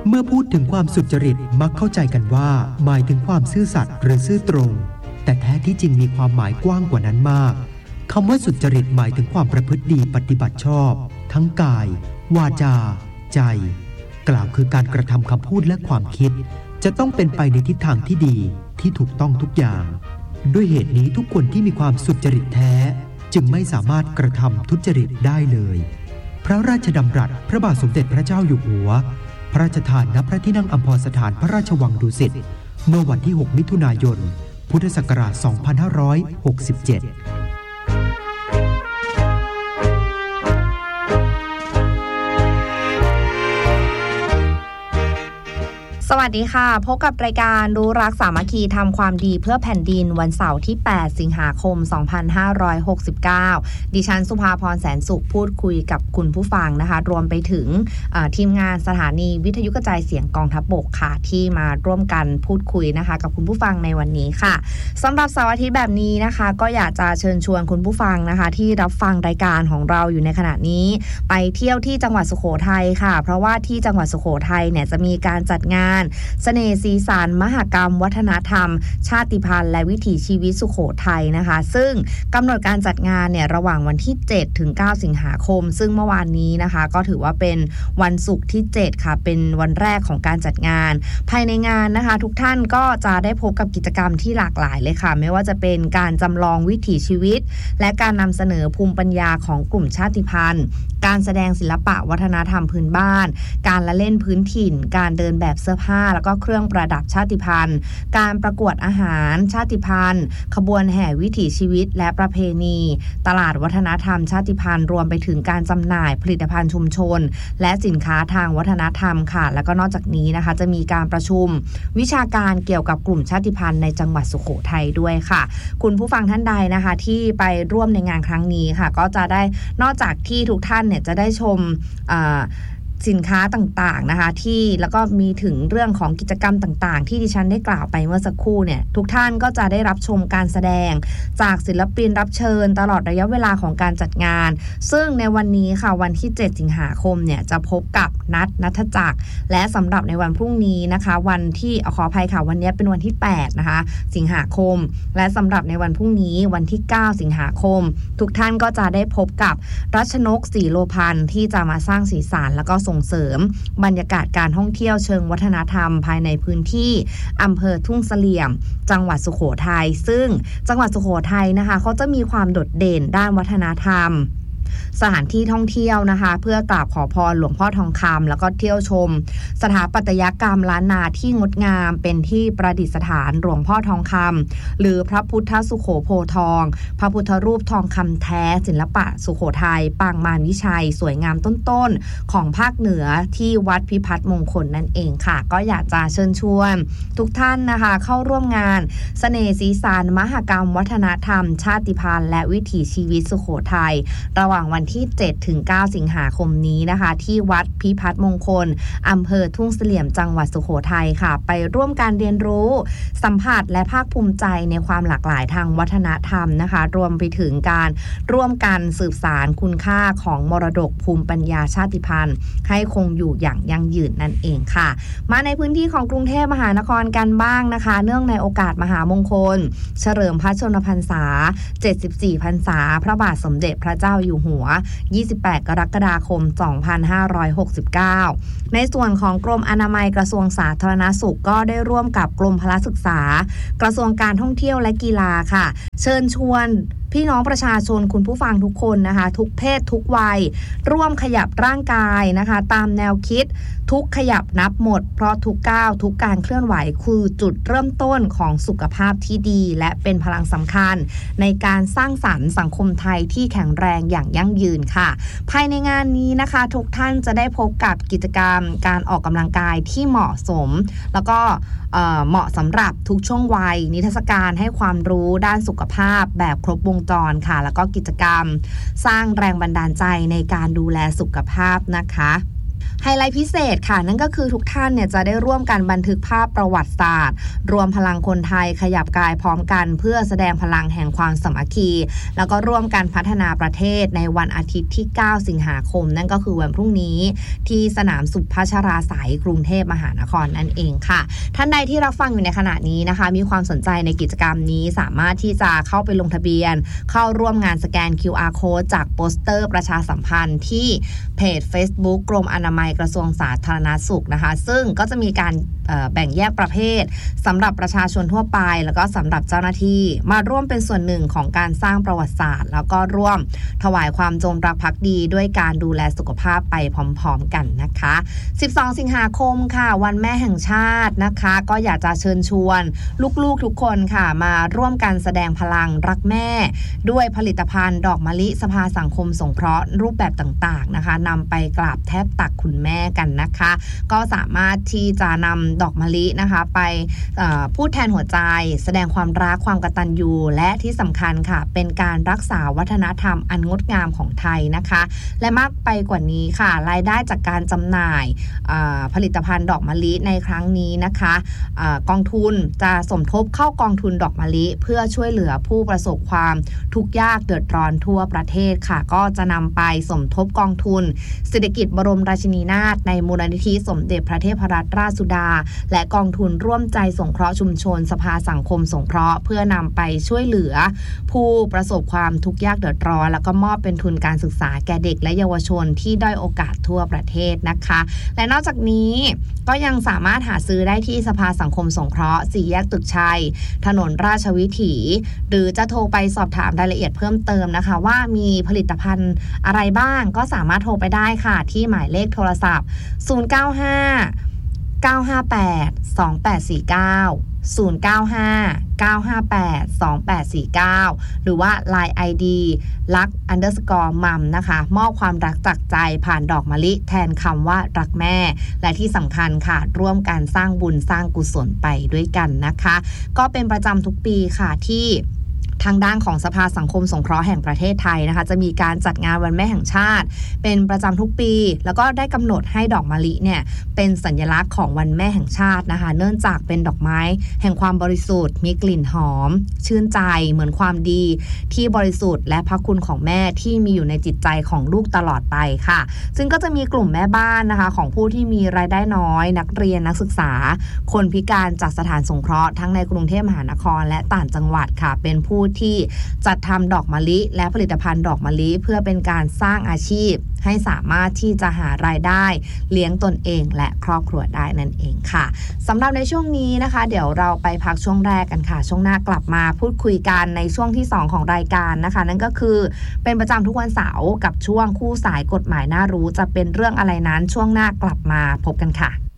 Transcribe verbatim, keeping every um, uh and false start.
เมื่อพูดถึงความสุจริตมักเข้าใจกันว่าหมายถึงความซื่อสัตย์หรือซื่อตรงแต่แท้ที่จริงมีความหมายกว้างกว่านั้นมากคำว่าสุจริตหมายถึงความประพฤติดีปฏิบัติชอบทั้งกายวาจาใจกล่าวคือการกระทำคำพูดและความคิดจะต้องเป็นไปในทิศทางที่ดีที่ถูกต้องทุกอย่างด้วยเหตุนี้ทุกคนที่มีความสุจริตแท้จึงไม่สามารถกระทำทุจริตได้เลยพระราชดำรัสพระบาทสมเด็จพระเจ้าอยู่หัวพระราชทานณพระที่นั่งอัมพรสถานพระราชวังดุสิตเมื่อวันที่หกมิถุนายนพุทธศักราชสองพันห้าร้อยหกสิบเจ็ดสวัสดีค่ะพบกับรายการรู้รักสามัคคีทำความดีเพื่อแผ่นดินวันเสาร์ที่แปดสิงหาคมสองพันห้าร้อยหกสิบเก้าดิฉันสุภาพรแสนสุขพูดคุยกับคุณผู้ฟังนะคะรวมไปถึงทีมงานสถานีวิทยุกระจายเสียงกองทัพบกค่ะที่มาร่วมกันพูดคุยนะคะกับคุณผู้ฟังในวันนี้ค่ะสำหรับเสาร์อาทิตย์แบบนี้นะคะก็อยากจะเชิญชวนคุณผู้ฟังนะคะที่รับฟังรายการของเราอยู่ในขณะนี้ไปเที่ยวที่จังหวัดสุโขทัยค่ะเพราะว่าที่จังหวัดสุโขทัยเนี่ยจะมีการจัดงานเสน่ห์สีสันมหกรรมวัฒนธรรมชาติพันธุ์และวิถีชีวิตสุโขทัยนะคะซึ่งกำหนดการจัดงานเนี่ยระหว่างวันที่เจ็ดถึงเก้าสิงหาคมซึ่งเมื่อวานนี้นะคะก็ถือว่าเป็นวันศุกร์ที่เจ็ดค่ะเป็นวันแรกของการจัดงานภายในงานนะคะทุกท่านก็จะได้พบกับกิจกรรมที่หลากหลายเลยค่ะไม่ว่าจะเป็นการจำลองวิถีชีวิตและการนำเสนอภูมิปัญญาของกลุ่มชาติพันธุ์การแสดงศิลปะวัฒนธรรมพื้นบ้านการละเล่นพื้นถิ่นการเดินแบบเสื้อผ้าแล้วก็เครื่องประดับชาติพันธุ์การประกวดอาหารชาติพันธุ์ขบวนแห่วิถีชีวิตและประเพณีตลาดวัฒนธรรมชาติพันธุ์รวมไปถึงการจำหน่ายผลิตภัณฑ์ชุมชนและสินค้าทางวัฒนธรรมค่ะแล้วก็นอกจากนี้นะคะจะมีการประชุมวิชาการเกี่ยวกับกลุ่มชาติพันธุ์ในจังหวัดสุโขทัยด้วยค่ะคุณผู้ฟังท่านใดนะคะที่ไปร่วมในงานครั้งนี้ค่ะก็จะได้นอกจากที่ทุกท่านเนี่ยจะได้ชมสินค้าต่างๆนะคะที่แล้วก็มีถึงเรื่องของกิจกรรมต่างๆที่ดิฉันได้กล่าวไปเมื่อสักครู่เนี่ยทุกท่านก็จะได้รับชมการแสดงจากศิลปินรับเชิญตลอดระยะเวลาของการจัดงานซึ่งในวันนี้ค่ะวันที่เจ็ดสิงหาคมเนี่ยจะพบกับนัทณัฐจักรและสำหรับในวันพรุ่งนี้นะคะวันที่ขออภัยค่ะวันนี้เป็นวันที่แปดนะคะสิงหาคมและสำหรับในวันพรุ่งนี้วันที่เก้าสิงหาคมทุกท่านก็จะได้พบกับรัชนกศรีโลพันธ์ที่จะมาสร้างสีสันแล้วก็ส่งเสริมบรรยากาศการท่องเที่ยวเชิงวัฒนธรรมภายในพื้นที่อำเภอทุ่งเสลี่ยมจังหวัดสุโขทัยซึ่งจังหวัดสุโขทัยนะคะเขาจะมีความโดดเด่นด้านวัฒนธรรมสถานที่ท่องเที่ยวนะคะเพื่อกราบขอพรหลวงพ่อทองคำแล้วก็เที่ยวชมสถาปัตยกรรมล้านนาที่งดงามเป็นที่ประดิษฐานหลวงพ่อทองคำหรือพระพุทธสุโขโพทองพระพุทธรูปทองคำแท้ศิลปะสุโขทัยปางมารวิชัยสวยงามต้นๆของภาคเหนือที่วัดพิพัฒน์มงคลนั่นเองค่ะก็อยากจะเชิญชวนทุกท่านนะคะเข้าร่วมงานเสน่ห์สีสันมหกรรมวัฒนธรรมชาติพันธุ์และวิถีชีวิตสุโขทัยระหว่างวันที่เจ็ดถึงเก้าสิงหาคมนี้นะคะที่วัดพิพัฒน์มงคลอำเภอทุ่งเสลี่ยมจังหวัดสุโขทัยค่ะไปร่วมการเรียนรู้สัมผัสและภาคภูมิใจในความหลากหลายทางวัฒนธรรมนะคะรวมไปถึงการร่วมกันสืบสานคุณค่าของมรดกภูมิปัญญาชาติพันธุ์ให้คงอยู่อย่างยั่งยืนนั่นเองค่ะมาในพื้นที่ของกรุงเทพมหานครกันบ้างนะคะเนื่องในโอกาสมหามงคลเฉลิมพระชนมพรรษาเจ็ดสิบสี่พรรษาพระบาทสมเด็จพระเจ้าอยู่หัวยี่สิบแปดกรกฎาคมสองพันห้าร้อยหกสิบเก้าในส่วนของกรมอนามัยกระทรวงสาธารณสุขก็ได้ร่วมกับกรมพละศึกษากระทรวงการท่องเที่ยวและกีฬาค่ะเชิญชวนพี่น้องประชาชนคุณผู้ฟังทุกคนนะคะทุกเพศทุกวัยร่วมขยับร่างกายนะคะตามแนวคิดทุกขยับนับหมดเพราะทุกก้าวทุกการเคลื่อนไหวคือจุดเริ่มต้นของสุขภาพที่ดีและเป็นพลังสำคัญในการสร้างสรรค์สังคมไทยที่แข็งแรงอย่างยั่งยืนค่ะภายในงานนี้นะคะทุกท่านจะได้พบกับกิจกรรมการออกกำลังกายที่เหมาะสมแล้วก็เหมาะสำหรับทุกช่วงวัยนิทรรศการให้ความรู้ด้านสุขภาพแบบครบวงจรค่ะแล้วก็กิจกรรมสร้างแรงบันดาลใจในการดูแลสุขภาพนะคะไฮไลท์พิเศษค่ะนั่นก็คือทุกท่านเนี่ยจะได้ร่วมกันบันทึกภาพประวัติศาสตร์รวมพลังคนไทยขยับกายพร้อมกันเพื่อแสดงพลังแห่งความสามัคคีแล้วก็ร่วมกันพัฒนาประเทศในวันอาทิตย์ที่เก้าสิงหาคมนั่นก็คือวันพรุ่งนี้ที่สนามสุพัชราไสยกรุงเทพมหานครนั่นเองค่ะท่านใดที่รับฟังอยู่ในขณะนี้นะคะมีความสนใจในกิจกรรมนี้สามารถที่จะเข้าไปลงทะเบียนเข้าร่วมงานสแกน คิว อาร์ Code จากโปสเตอร์ประชาสัมพันธ์ที่เพจ Facebook กรมอนามัยกระทรวงสาธารณสุขนะคะซึ่งก็จะมีการแบ่งแยกประเภทสำหรับประชาชนทั่วไปแล้วก็สำหรับเจ้าหน้าที่มาร่วมเป็นส่วนหนึ่งของการสร้างประวัติศาสตร์แล้วก็ร่วมถวายความจงรักภักดีด้วยการดูแลสุขภาพไปพร้อมๆกันนะคะสิบสองสิงหาคมค่ะวันแม่แห่งชาตินะคะก็อยากจะเชิญชวนลูกๆทุกคนค่ะมาร่วมกันแสดงพลังรักแม่ด้วยผลิตภัณฑ์ดอกมะลิสภาสังคมสงเคราะห์รูปแบบต่างๆนะคะนำไปกราบแทบตักคุณแม่กันนะคะก็สามารถที่จะนำดอกมะลินะคะไปพูดแทนหัวใจแสดงความรักความกตัญญูและที่สำคัญค่ะเป็นการรักษาวัฒนธรรมอันงดงามของไทยนะคะและมากไปกว่านี้ค่ะรายได้จากการจำหน่ายผลิตภัณฑ์ดอกมะลิในครั้งนี้นะคะกองทุนจะสมทบเข้ากองทุนดอกมะลิเพื่อช่วยเหลือผู้ประสบความทุกข์ยากเดือดร้อนทั่วประเทศค่ะก็จะนำไปสมทบกองทุนเศรษฐกิจบรมราชินีนาถในมูลนิธิสมเด็จพระเทพรัตนราชสุดาและกองทุนร่วมใจสงเคราะห์ชุมชนสภาสังคมสงเคราะห์เพื่อนำไปช่วยเหลือผู้ประสบความทุกข์ยากเดือดร้อนแล้วก็มอบเป็นทุนการศึกษาแก่เด็กและเยาวชนที่ด้อยโอกาสทั่วประเทศนะคะและนอกจากนี้ก็ยังสามารถหาซื้อได้ที่สภาสังคมสงเคราะห์สี่แยกตึกชัยถนนราชวิถีหรือจะโทรไปสอบถามรายละเอียดเพิ่มเติมนะคะว่ามีผลิตภัณฑ์อะไรบ้างก็สามารถโทรไปได้ค่ะที่หมายเลขโทรศัพท์ศูนย์ เก้า ห้า เก้า ห้า แปด สอง แปด สี่ เก้า ศูนย์ เก้า ห้า เก้า ห้า แปด สอง แปด สี่ เก้า หรือว่า ไลน์ ไอ ดี รัก underscore มัมนะคะมอบความรักจากใจผ่านดอกมะลิแทนคำว่ารักแม่และที่สำคัญค่ะร่วมกันสร้างบุญสร้างกุศลไปด้วยกันนะคะก็เป็นประจำทุกปีค่ะที่ทางด้านของสภาสังคมสงเคราะห์แห่งประเทศไทยนะคะจะมีการจัดงานวันแม่แห่งชาติเป็นประจำทุกปีแล้วก็ได้กำหนดให้ดอกมะลิเนี่ยเป็นสัญลักษณ์ของวันแม่แห่งชาตินะคะเนื่องจากเป็นดอกไม้แห่งความบริสุทธิ์มีกลิ่นหอมชื่นใจเหมือนความดีที่บริสุทธิ์และพระคุณของแม่ที่มีอยู่ในจิตใจของลูกตลอดไปค่ะซึ่งก็จะมีกลุ่มแม่บ้านนะคะของผู้ที่มีรายได้น้อยนักเรียนนักศึกษาคนพิการจากสถานสงเคราะห์ทั้งในกรุงเทพมหานครและต่างจังหวัดค่ะเป็นผู้ที่จัดทำดอกมะลิและผลิตภัณฑ์ดอกมะลิเพื่อเป็นการสร้างอาชีพให้สามารถที่จะหารายได้เลี้ยงตนเองและครอบครัวได้นั่นเองค่ะสำหรับในช่วงนี้นะคะเดี๋ยวเราไปพักช่วงแรกกันค่ะช่วงหน้ากลับมาพูดคุยกันในช่วงที่สองของรายการนะคะนั่นก็คือเป็นประจำทุกวันเสาร์กับช่วงคู่สายกฎหมายน่ารู้จะเป็นเรื่องอะไรนั้นช่วงหน้ากลับมาพบกันค่ะ